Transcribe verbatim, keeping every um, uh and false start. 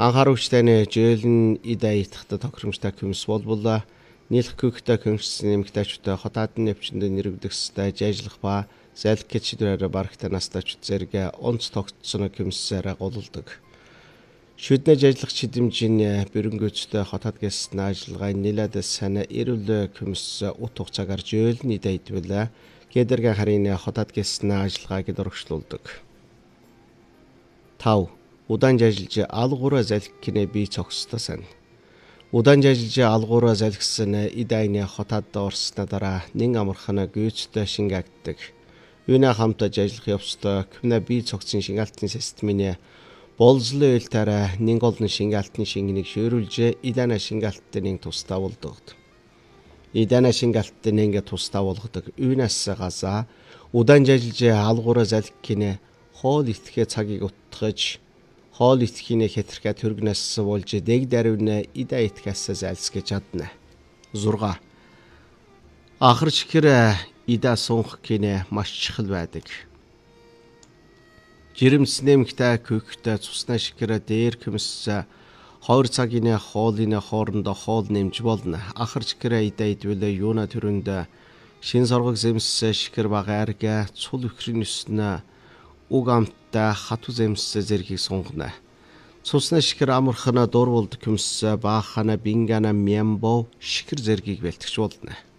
Анхааруулжтайны жөөлн идэ итхта тохиромжтой күмс болбола нийлх күхтэй күмссэн нэмэгтэйчүүдтэй хотаадны нэвчэнд нэрвдэгстэй жайжлах ба зайлх гэж шийдвэрээр барагтай настайч зэрэг онц тогтцоно күмсээр гололдог. Шүднэ жайжлах чидэмжин бэрөнгөцтэй хотаад гэссэн ажиллагаа нэлээд сайн эрүүл күмс ут хугацаагаар жөөлн идэ идвэл гэдэргэн харин хотаад гэссэн ажиллагааг дөрвөлжлүүлдэг. тав. Удаан жайжилж алгуура залхих гинэ бий цогцтой сайн. Удаан жайжилж алгуура залхисан идайны хотаад орсны дараа нэн амархана гүйцэд шингээгддэг. Юуна хамт жайжлах явцтай күнэ бий цогцын шингаалтын системийн болзлын үйлтараа нэн голны шингаалтын шингэнийг шөөрүүлж идайна шингаалтын тусдаа болдог. Идайна шингаалтын ингээ тусдаа болгодог. Юунаас газаа удаан жайжилж алгуура залхих гинэ хоол итгэхэ цагийг утгаж хоол итгэхийн хэтэрхэ төргнэс болж дэг даруйна идэ итгэхээс зайлсгэж чадна. зурга. Ахарч хэр идэ сунх гинэ маш чухал байдаг. Жирэмс нэмэгтэй күхтэй цусна шикэр дээр күмс хоёр цагийн хоолны хоорондоо хоол нэмж болно. Ахарч хэр идэ идвэл юуна төрөнд шин соргог зэмс шикэр бага арга цул өхрийн өснө уг амттай хату зэмс зэргийг сунгана. Цусна шикэр амархана дурвалд күмс баахана бингана мямбо шикэр зэргийг бэлтгэж болно.